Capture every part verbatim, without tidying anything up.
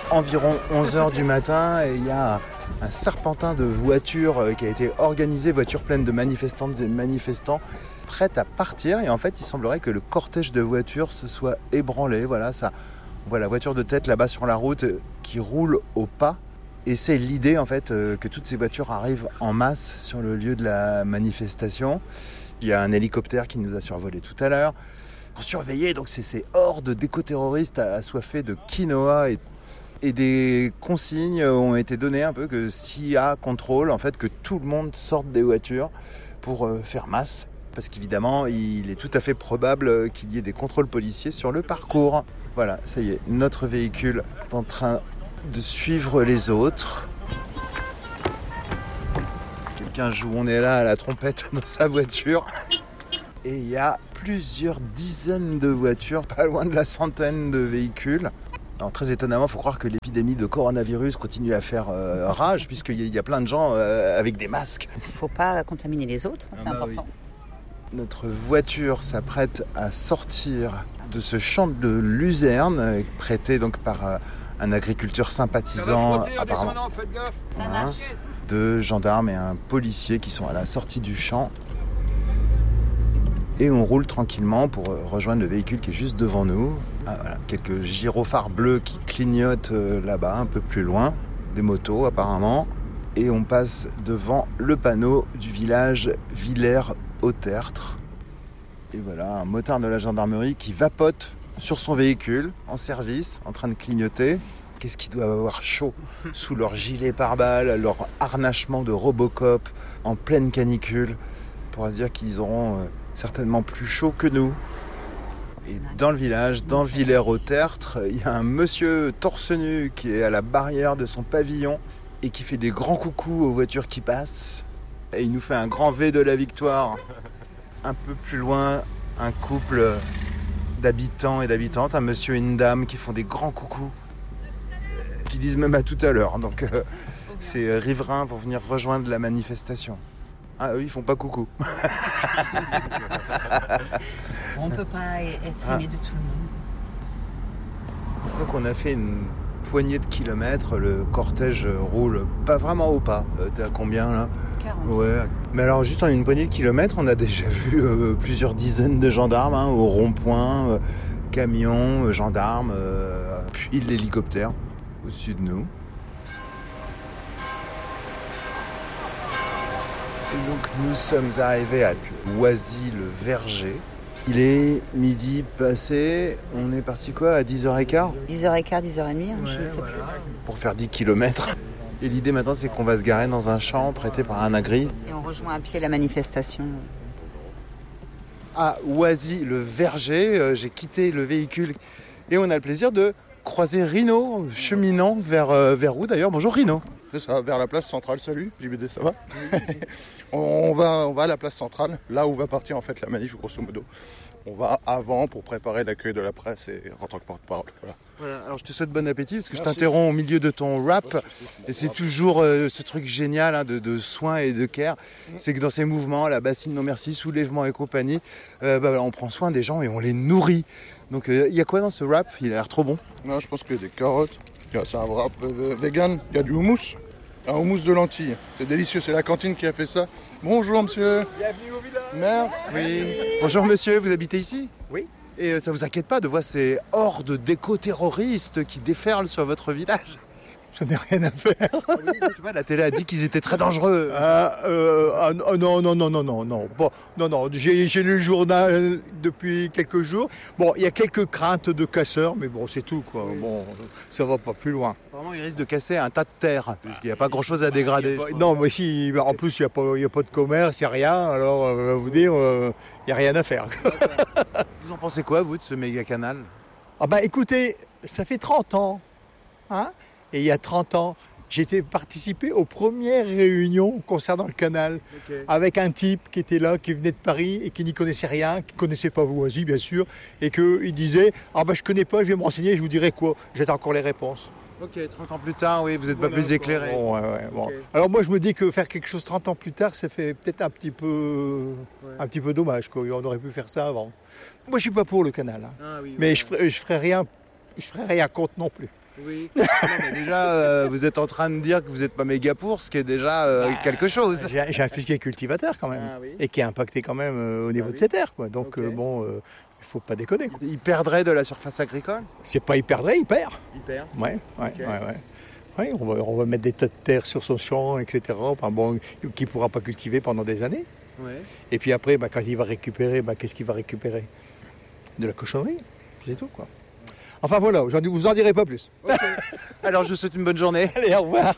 environ onze heures du matin et il y a un serpentin de voitures qui a été organisé, voitures pleines de manifestantes et manifestants prêtes à partir. Et en fait, il semblerait que le cortège de voitures se soit ébranlé. Voilà, ça, on voit la voiture de tête là-bas sur la route qui roule au pas. Et c'est l'idée en fait que toutes ces voitures arrivent en masse sur le lieu de la manifestation. Il y a un hélicoptère qui nous a survolé tout à l'heure. Pour surveiller donc c'est ces hordes d'éco-terroristes assoiffés de quinoa et, et des consignes ont été données un peu que s'il y a contrôle, en fait que tout le monde sorte des voitures pour euh, faire masse. Parce qu'évidemment, il est tout à fait probable qu'il y ait des contrôles policiers sur le parcours. Voilà, ça y est, notre véhicule est en train de suivre les autres. Quelqu'un joue On est là à la trompette dans sa voiture. Et il y a plusieurs dizaines de voitures, pas loin de la centaine de véhicules. Alors, très étonnamment, il faut croire que l'épidémie de coronavirus continue à faire euh, rage, puisqu'il y a plein de gens euh, avec des masques. Il ne faut pas contaminer les autres, c'est ah bah important. Oui. Notre voiture s'apprête à sortir de ce champ de luzerne, prêté donc par euh, un agriculteur sympathisant, frotter, apparemment. Faites gaffe. Voilà. Deux gendarmes et un policier qui sont à la sortie du champ. Et on roule tranquillement pour rejoindre le véhicule qui est juste devant nous. Ah, voilà, quelques gyrophares bleus qui clignotent là-bas, un peu plus loin. Des motos apparemment. Et on passe devant le panneau du village Villers-au-Tertre. Et voilà, un motard de la gendarmerie qui vapote sur son véhicule, en service, en train de clignoter. Qu'est-ce qu'ils doivent avoir chaud sous leur gilet pare-balles, leur harnachement de Robocop en pleine canicule, pour se dire qu'ils auront euh, certainement plus chaud que nous. Et dans le village, dans Villers-au-Tertre, il y a un monsieur torse nu qui est à la barrière de son pavillon et qui fait des grands coucous aux voitures qui passent. Et il nous fait un grand V de la victoire. Un peu plus loin, un couple d'habitants et d'habitantes, un monsieur et une dame qui font des grands coucous, qui disent même à tout à l'heure. Donc euh, c'est riverains pour venir rejoindre la manifestation. Ah eux, ils font pas coucou. On ne peut pas être aimé ah. de tout le monde. Donc on a fait une poignée de kilomètres, le cortège roule pas vraiment au pas. Euh, t'es à combien là ? quarante. Ouais. Mais alors juste en une poignée de kilomètres, on a déjà vu euh, plusieurs dizaines de gendarmes hein, au rond-point, euh, camions, euh, gendarmes, euh, puis l'hélicoptère au-dessus de nous. Et donc nous sommes arrivés à Oisy-le-Verger. Il est midi passé, on est parti quoi à dix heures quinze ? dix heures quinze, dix heures trente, hein, ouais, je sais voilà. plus. Pour faire dix kilomètres. Et l'idée maintenant c'est qu'on va se garer dans un champ prêté par un agri. Et on rejoint à pied la manifestation. À Oisy-le-Verger, euh, j'ai quitté le véhicule et on a le plaisir de croiser Rino, cheminant vers, euh, vers où d'ailleurs ? Bonjour Rino. C'est ça, vers la place centrale, salut, J B D, ça va ? on, va, on va à la place centrale, là où va partir en fait la manif, grosso modo. On va avant pour préparer l'accueil de la presse et en tant que porte-parole. Voilà. Voilà, alors je te souhaite bon appétit parce que Merci. Je t'interromps au milieu de ton rap et c'est toujours euh, ce truc génial hein, de, de soins et de care. C'est que dans ces mouvements, la bassine non merci, soulèvement et compagnie, euh, bah, on prend soin des gens et on les nourrit. Donc il euh, y a quoi dans ce rap ? Il a l'air trop bon. Non, je pense qu'il y a des carottes, c'est un rap euh, vegan, il y a du houmous. Un houmous de lentilles, c'est délicieux, c'est la cantine qui a fait ça. Bonjour monsieur. Bienvenue au village. Merci. Oui. Bonjour monsieur, vous habitez ici ? Oui. Et euh, ça vous inquiète pas de voir ces hordes d'éco-terroristes qui déferlent sur votre village ? Ça n'est rien à faire. Je sais pas, la télé a dit qu'ils étaient très dangereux. Ah, euh, ah, non, non, non, non, non, non. Bon, non, non. J'ai, j'ai lu le journal depuis quelques jours. Bon, il y a quelques craintes de casseurs, mais bon, c'est tout, quoi. Bon, ça va pas plus loin. Vraiment, ils risquent de casser un tas de terre, puisqu'il n'y a pas grand-chose à dégrader. Pas, non, mais si, en plus, il n'y a pas, il y a pas de commerce, il n'y a rien. Alors, euh, vous dire, euh, il n'y a rien à faire. Vous en pensez quoi, vous, de ce méga canal ? Ah ben, écoutez, ça fait trente ans, hein ? Et il y a trente ans, j'ai participé aux premières réunions concernant le canal, okay. Avec un type qui était là, qui venait de Paris et qui n'y connaissait rien, qui ne connaissait pas Oisy bien sûr, et qu'il disait « Ah ben je ne connais pas, je vais me renseigner, je vous dirai quoi ». J'attends encore les réponses. Ok, trente ans plus tard, oui, vous n'êtes voilà, pas plus éclairé. Bon, ouais, ouais, bon. Okay. Alors moi je me dis que faire quelque chose trente ans plus tard, ça fait peut-être un petit peu, ouais. un petit peu dommage, quoi. On aurait pu faire ça avant. Moi je ne suis pas pour le canal, hein. Ah, oui, mais ouais. je ne ferai, ferai rien, je ferai rien contre non plus. Oui. Non, mais déjà, euh, vous êtes en train de dire que vous n'êtes pas méga pour, ce qui est déjà euh, bah, quelque chose. J'ai, j'ai un fils qui est cultivateur quand même, ah, oui. et qui est impacté quand même euh, au niveau ah, oui. de ses terres. Quoi. Donc okay. euh, bon, euh, il ne faut pas déconner. Quoi. Il perdrait de la surface agricole? C'est pas il perdrait, il perd. Il perd. Ouais, ouais, okay. ouais, ouais. ouais on, va, on va mettre des tas de terre sur son champ, et cetera. Enfin bon, qu'il ne pourra pas cultiver pendant des années. Ouais. Et puis après, bah, quand il va récupérer, bah, qu'est-ce qu'il va récupérer? De la cochonnerie, c'est tout quoi. Enfin voilà, je vous en dirai pas plus. Okay. Alors je vous souhaite une bonne journée. Allez, au revoir.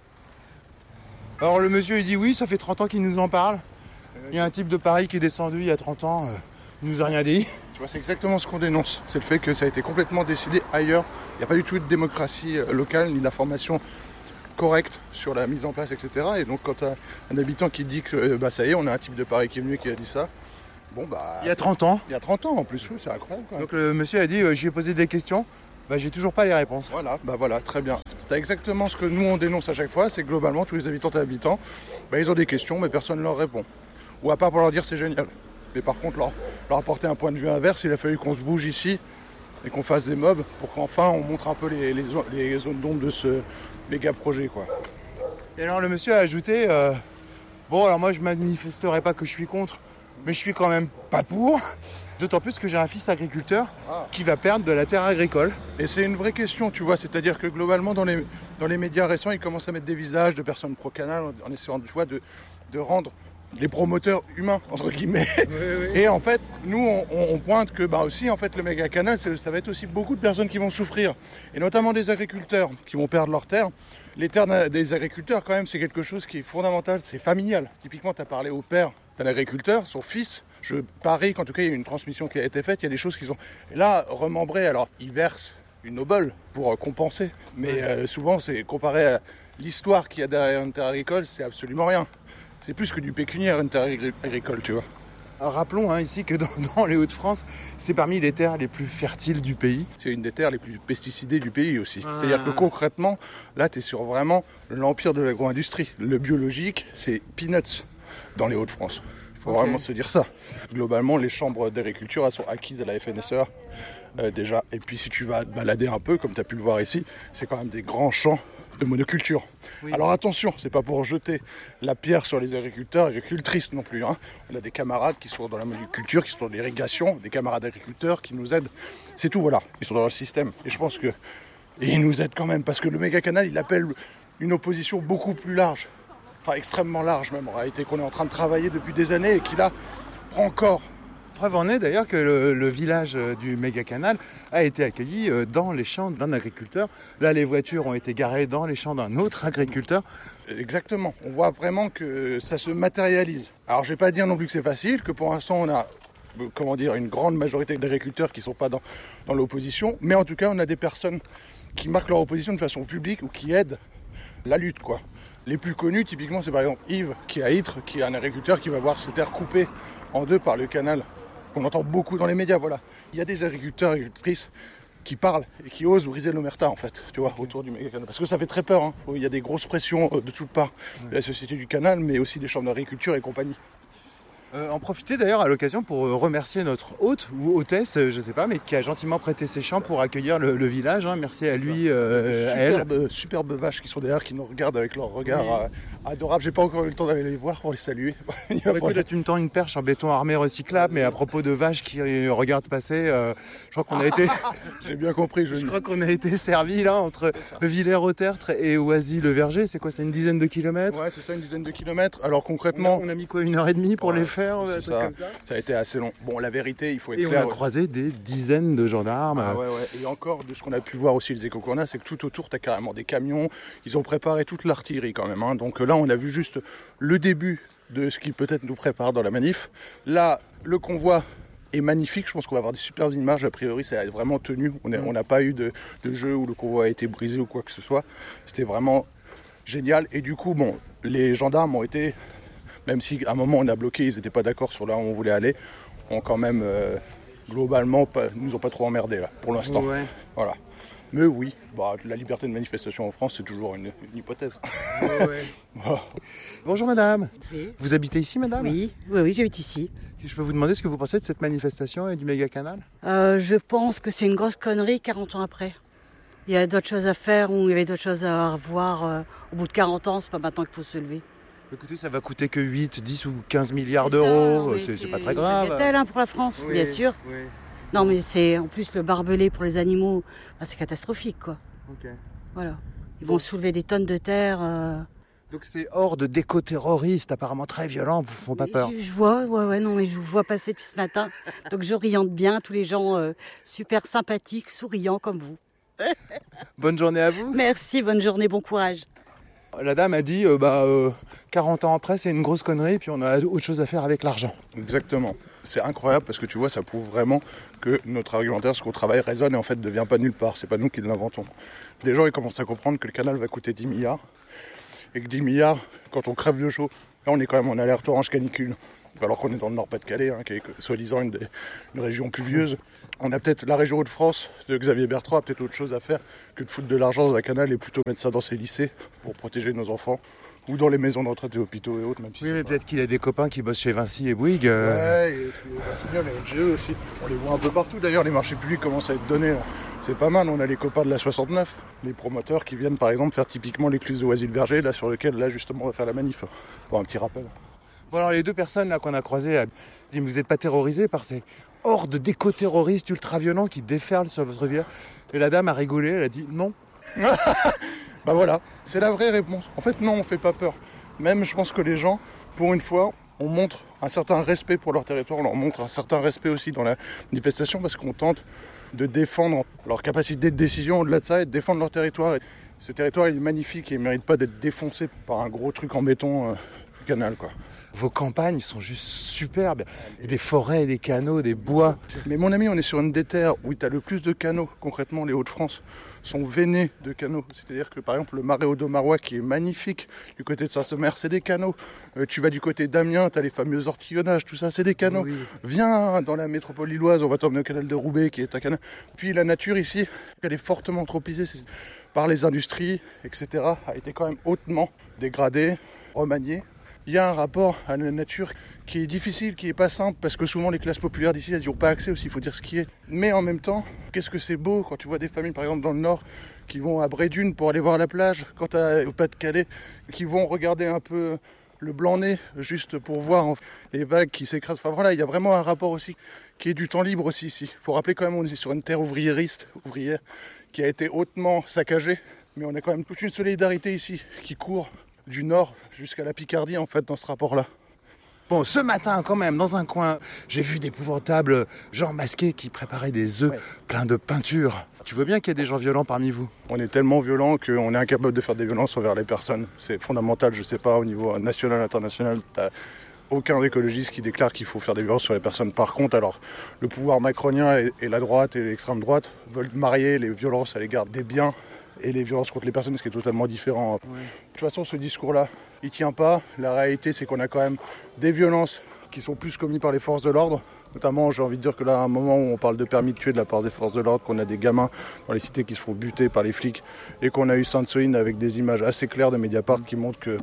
Alors le monsieur il dit oui, ça fait trente ans qu'il nous en parle. Il y a un type de Paris qui est descendu il y a trente ans, euh, il nous a rien dit. Tu vois, c'est exactement ce qu'on dénonce. C'est le fait que ça a été complètement décidé ailleurs. Il n'y a pas du tout de démocratie locale, ni d'information correcte sur la mise en place, et cetera. Et donc quand tu as un habitant qui dit que bah, ça y est, on a un type de Paris qui est venu et qui a dit ça. Bon, bah, il y a trente ans. Il y a trente ans en plus, oui, c'est incroyable. Quoi. Donc le monsieur a dit, euh, j'ai posé des questions, bah, j'ai toujours pas les réponses. Voilà, bah voilà, très bien. T'as exactement ce que nous on dénonce à chaque fois, c'est que globalement tous les habitants et habitants, bah, ils ont des questions mais personne ne leur répond. Ou à part pour leur dire c'est génial. Mais par contre leur, leur apporter un point de vue inverse, il a fallu qu'on se bouge ici et qu'on fasse des mobs pour qu'enfin on montre un peu les, les, les zones d'ombre de ce méga projet quoi. Et alors le monsieur a ajouté, euh, bon alors moi je manifesterai pas que je suis contre, mais je suis quand même pas pour, d'autant plus que j'ai un fils agriculteur ah. qui va perdre de la terre agricole. Et c'est une vraie question, tu vois, c'est-à-dire que globalement dans les, dans les médias récents, ils commencent à mettre des visages de personnes pro-canal en, en essayant tu vois, de, de rendre les promoteurs humains, entre guillemets. Oui, oui. Et en fait, nous, on, on pointe que bah aussi, en fait, le méga canal, ça va être aussi beaucoup de personnes qui vont souffrir, et notamment des agriculteurs qui vont perdre leurs terres. Les terres des agriculteurs, quand même, c'est quelque chose qui est fondamental, c'est familial. Typiquement, tu as parlé au père d'un agriculteur, son fils. Je parie qu'en tout cas, il y a une transmission qui a été faite, il y a des choses qui sont là remembrées. Alors, ils versent une obole pour compenser, mais euh, souvent, c'est comparé à l'histoire qu'il y a derrière une terre agricole, c'est absolument rien. C'est plus que du pécuniaire, une terre agricole, tu vois. Alors, rappelons hein, ici que dans, dans les Hauts-de-France, c'est parmi les terres les plus fertiles du pays. C'est une des terres les plus pesticidées du pays aussi. Ah. C'est-à-dire que concrètement, là, tu es sur vraiment l'empire de l'agro-industrie. Le biologique, c'est peanuts dans les Hauts-de-France. Il faut okay. vraiment se dire ça. Globalement, les chambres d'agriculture, elles sont acquises à la F N S E A euh, déjà. Et puis si tu vas te balader un peu, comme tu as pu le voir ici, c'est quand même des grands champs de monoculture. Oui. Alors attention, c'est pas pour jeter la pierre sur les agriculteurs, agricultrices non plus. Hein. On a des camarades qui sont dans la monoculture, qui sont dans l'irrigation, des camarades agriculteurs qui nous aident. C'est tout, voilà. Ils sont dans le système. Et je pense que et ils nous aident quand même, parce que le méga canal, il appelle une opposition beaucoup plus large, enfin extrêmement large même en réalité, qu'on est en train de travailler depuis des années et qui là prend corps. Preuve en est d'ailleurs que le, le village du méga canal a été accueilli dans les champs d'un agriculteur. Là, les voitures ont été garées dans les champs d'un autre agriculteur. Exactement. On voit vraiment que ça se matérialise. Alors, je ne vais pas dire non plus que c'est facile, que pour l'instant, on a comment dire, une grande majorité d'agriculteurs qui ne sont pas dans, dans l'opposition. Mais en tout cas, on a des personnes qui marquent leur opposition de façon publique ou qui aident la lutte, quoi. Les plus connus, typiquement, c'est par exemple Yves, qui est à Ytre, qui est un agriculteur qui va voir ses terres coupées en deux par le canal. On entend beaucoup dans les médias, voilà. Il y a des agriculteurs et agricultrices qui parlent et qui osent briser l'omerta, en fait, tu vois, autour du méga canal. Parce que ça fait très peur, hein. Il y a des grosses pressions de toutes parts de la société du canal, mais aussi des chambres d'agriculture et compagnie. Euh, en profiter d'ailleurs à l'occasion pour remercier notre hôte ou hôtesse, je ne sais pas, mais qui a gentiment prêté ses champs pour accueillir le, le village. Hein. Merci à lui, euh, superbe, à elle. Superbes vaches qui sont derrière, qui nous regardent avec leur regard oui. euh, adorable. J'ai pas encore eu le temps d'aller les voir pour les saluer. Il y a ouais, tu me tends une perche en béton armé recyclable, mais à propos de vaches qui regardent passer, euh, je crois qu'on a été. J'ai bien compris. Je, je crois qu'on a été servi là entre Villers-au-Tertre et Oisy-le-Verger. C'est quoi, c'est une dizaine de kilomètres? Ouais, c'est ça, une dizaine de kilomètres. Alors concrètement, on a, on a mis quoi, une heure et demie pour ouais, les faire? Ça. Comme ça. Ça a été assez long. Bon, la vérité, il faut être et clair. Et on a croisé des dizaines de gendarmes. Ah ouais, ouais. Et encore, de ce qu'on a pu voir aussi, les échos qu'on a, c'est que tout autour, tu as carrément des camions. Ils ont préparé toute l'artillerie quand même. Hein. Donc là, on a vu juste le début de ce qui peut-être nous prépare dans la manif. Là, le convoi est magnifique. Je pense qu'on va avoir des superbes images. A priori, ça a vraiment tenu. On n'a mmh. pas eu de, de jeu où le convoi a été brisé ou quoi que ce soit. C'était vraiment génial. Et du coup, bon, les gendarmes ont été... Même si à un moment on a bloqué, ils n'étaient pas d'accord sur là où on voulait aller, ont quand même euh, globalement pas, nous ont pas trop emmerdés là pour l'instant. Ouais. Voilà. Mais oui, bah, la liberté de manifestation en France c'est toujours une, une hypothèse. Ouais, ouais. Voilà. Bonjour madame. Oui. Vous habitez ici madame? Oui, oui, oui, j'habite ici. Si je peux vous demander ce que vous pensez de cette manifestation et du méga canal? euh, Je pense que c'est une grosse connerie quarante ans après. Il y a d'autres choses à faire ou il y avait d'autres choses à revoir. Euh, au bout de quarante ans, c'est pas maintenant qu'il faut se lever. Écoutez, ça va coûter que huit, dix ou quinze milliards C'est d'euros, ça, c'est, c'est, c'est pas très grave. C'est tel hein, pour la France, Oui, bien sûr. oui. Non, mais c'est en plus le barbelé pour les animaux, bah, c'est catastrophique, quoi. Ok. Voilà. Ils vont soulever des tonnes de terre. Euh... Donc ces hordes d'éco-terroristes apparemment très violents vous font pas peur? Je, je vois, ouais, ouais, non, mais je vous vois passer depuis ce matin. Donc j'oriente bien tous les gens euh, super sympathiques, souriants comme vous. Bonne journée à vous. Merci, bonne journée, bon courage. La dame a dit, euh, bah, euh, quarante ans après, c'est une grosse connerie, puis on a autre chose à faire avec l'argent. Exactement. C'est incroyable parce que tu vois, ça prouve vraiment que notre argumentaire, ce qu'on travaille, résonne et en fait ne vient pas nulle part. C'est pas nous qui l'inventons. Des gens ils commencent à comprendre que le canal va coûter dix milliards et que dix milliards, quand on crève de chaud, là on est quand même en alerte orange canicule. Alors qu'on est dans le Nord-Pas-de-Calais, hein, qui est soi-disant une, des, une région pluvieuse. On a peut-être la région Hauts-de-France de Xavier Bertrand a peut-être autre chose à faire que de foutre de l'argent dans un canal et plutôt mettre ça dans ses lycées pour protéger nos enfants ou dans les maisons de retraite et hôpitaux et autres. Même si oui, mais pas... peut-être qu'il a des copains qui bossent chez Vinci et Bouygues. Euh... Ouais, et les N G E aussi. On les voit un peu partout d'ailleurs, les marchés publics commencent à être donnés. Là. C'est pas mal, on a les copains de la soixante-neuf, les promoteurs qui viennent par exemple faire typiquement l'écluse de Oisille-Verger, là sur lequel là justement on va faire la manif. Pour un petit rappel. Bon alors les deux personnes là qu'on a croisées, vous n'êtes pas terrorisés par ces hordes d'éco-terroristes ultra-violents qui déferlent sur votre village? Et la dame a rigolé, elle a dit non. Bah voilà, c'est la vraie réponse. En fait non, on fait pas peur. Même je pense que les gens, pour une fois, on montre un certain respect pour leur territoire, on leur montre un certain respect aussi dans la manifestation parce qu'on tente de défendre leur capacité de décision au-delà de ça et de défendre leur territoire. Et ce territoire il est magnifique et il ne mérite pas d'être défoncé par un gros truc en béton euh, canal quoi. Vos campagnes sont juste superbes. Il y a des forêts, des canaux, des bois. Mais mon ami, on est sur une des terres où tu as le plus de canaux. Concrètement, les Hauts-de-France sont veinés de canaux. C'est-à-dire que par exemple, le marais Audomarois qui est magnifique, du côté de Saint-Omer, c'est des canaux. Euh, tu vas du côté d'Amiens, tu as les fameux ortillonnages, tout ça, c'est des canaux. Oui. Viens dans la métropole lilloise, on va t'emmener au canal de Roubaix qui est un canal. Puis la nature ici, elle est fortement anthropisée par les industries, et cetera, a été quand même hautement dégradée, remaniée. Il y a un rapport à la nature qui est difficile, qui n'est pas simple, parce que souvent les classes populaires d'ici, elles n'y ont pas accès aussi, il faut dire ce qui est. Mais en même temps, qu'est-ce que c'est beau quand tu vois des familles, par exemple dans le Nord, qui vont à Brédune pour aller voir la plage, quand tu au Pas-de-Calais, qui vont regarder un peu le Blanc-Nez, juste pour voir les vagues qui s'écrasent. Enfin voilà, il y a vraiment un rapport aussi, qui est du temps libre aussi ici. Il faut rappeler quand même, on est sur une terre ouvriériste, ouvrière, qui a été hautement saccagée, mais on a quand même toute une solidarité ici, qui court du nord jusqu'à la Picardie en fait dans ce rapport-là. Bon, ce matin quand même, dans un coin, j'ai vu d'épouvantables gens masqués qui préparaient des œufs ouais. pleins de peinture. Tu vois bien qu'il y a des gens violents parmi vous? On est tellement violents qu'on est incapable de faire des violences envers les personnes. C'est fondamental, je sais pas, au niveau national, international, t'as aucun écologiste qui déclare qu'il faut faire des violences sur les personnes. Par contre, alors, le pouvoir macronien et, et la droite et l'extrême droite veulent marier les violences à l'égard des biens et les violences contre les personnes, ce qui est totalement différent. Ouais. De toute façon, ce discours-là, il tient pas. La réalité, c'est qu'on a quand même des violences qui sont plus commises par les forces de l'ordre. Notamment, j'ai envie de dire que là, à un moment où on parle de permis de tuer de la part des forces de l'ordre, qu'on a des gamins dans les cités qui se font buter par les flics, et qu'on a eu Sainte-Soline avec des images assez claires de Mediapart qui montrent que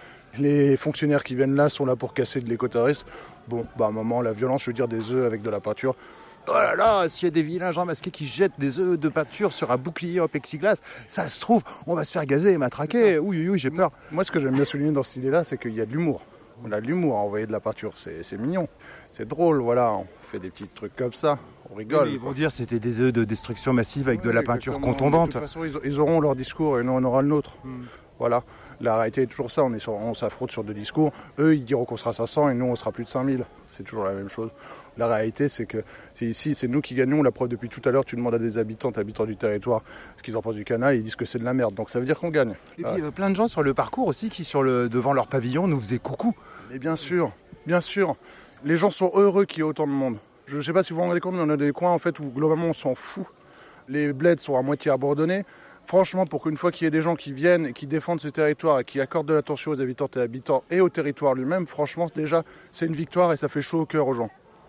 les fonctionnaires qui viennent là sont là pour casser de l'écoterrorisme. Bon, bah à un moment, la violence, je veux dire des œufs avec de la peinture. Oh là là, s'il y a des vilains gens masqués qui jettent des œufs de peinture sur un bouclier en plexiglas, ça se trouve, on va se faire gazer et matraquer. Oui, oui, oui, j'ai peur. Moi, ce que j'aime bien souligner dans cette idée-là, c'est qu'il y a de l'humour. On a de l'humour à envoyer de la peinture, c'est, c'est mignon, c'est drôle, voilà. On fait des petits trucs comme ça, on rigole. Oui, ils vont dire que c'était des œufs de destruction massive avec oui, de la peinture contondante. De toute façon, ils, ils auront leur discours et nous, on aura le nôtre. Hmm. Voilà. La réalité est toujours ça, on, est sur, on s'affronte sur deux discours. Eux, ils diront qu'on sera cinq cents et nous, on sera plus de cinq mille. C'est toujours la même chose. La réalité, c'est que c'est ici, c'est nous qui gagnons. La preuve, depuis tout à l'heure, tu demandes à des habitantes, habitants du territoire, ce qu'ils en pensent du canal, et ils disent que c'est de la merde. Donc ça veut dire qu'on gagne. Et puis euh, plein de gens sur le parcours aussi, qui sur le, devant leur pavillon nous faisaient coucou. Et bien sûr, bien sûr. Les gens sont heureux qu'il y ait autant de monde. Je ne sais pas si vous vous rendez compte, mais on a des coins en fait où globalement on s'en fout. Les bleds sont à moitié abandonnés. Franchement, pour qu'une fois qu'il y ait des gens qui viennent et qui défendent ce territoire et qui accordent de l'attention aux habitantes et habitants et au territoire lui-même, franchement, déjà, c'est une victoire et ça fait chaud au cœur aux gens.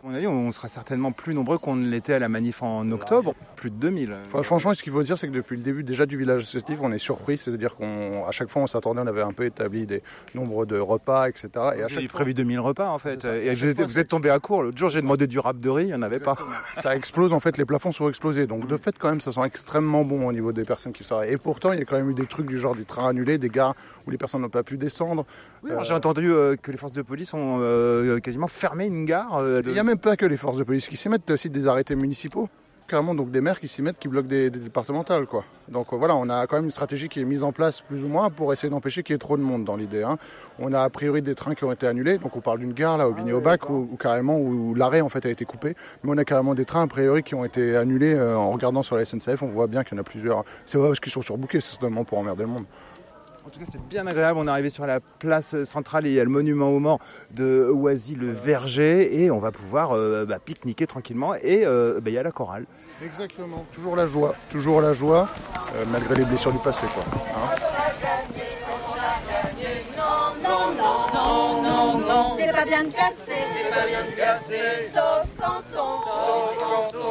À mon avis, on sera certainement plus nombreux qu'on ne l'était à la manif en octobre, plus de deux mille. Enfin, franchement, ce qu'il faut dire, c'est que depuis le début déjà du village associatif, on est surpris. C'est-à-dire qu'à chaque fois, on s'attendait, on avait un peu établi des nombres de repas, et cetera. Et à Vous chaque avez fois, prévu deux mille repas en fait. ça. Et vous êtes, vous êtes tombé à court. L'autre jour, j'ai demandé du râpe de riz, il n'y en avait pas. ça explose en fait, les plafonds sont explosés. Donc de fait, quand même, ça sent extrêmement bon au niveau des personnes qui travaillent. Et pourtant, il y a quand même eu des trucs du genre des trains annulés, des gares où les personnes n'ont pas pu descendre. Oui, alors, euh... j'ai entendu euh, que les forces de police ont euh, quasiment fermé une gare. Euh, de... Il n'y a même pas que les forces de police qui s'y mettent, aussi des arrêtés municipaux. Carrément, donc des maires qui s'y mettent, qui bloquent des, des départementales, quoi. Donc euh, voilà, on a quand même une stratégie qui est mise en place plus ou moins pour essayer d'empêcher qu'il y ait trop de monde dans l'idée. Hein. On a a priori des trains qui ont été annulés, donc on parle d'une gare là au Bigny-au-Bac ah, ouais, où, où carrément où l'arrêt en fait a été coupé, mais on a carrément des trains a priori qui ont été annulés. Euh, en regardant sur la S N C F, on voit bien qu'il y en a plusieurs. C'est vrai parce qu'ils sont surbookés, c'est certainement pour emmerder le monde. En tout cas, c'est bien agréable. On est arrivé sur la place centrale et il y a le monument aux morts de Oisy-le-Verger et on va pouvoir euh, bah, pique-niquer tranquillement et euh, bah, il y a la chorale. Exactement, toujours la joie, toujours la joie, euh, malgré les blessures du passé, quoi. Hein. Non, non, non, non, non, c'est pas bien de casser, c'est pas bien de casser, sauf quand on, sauf quand on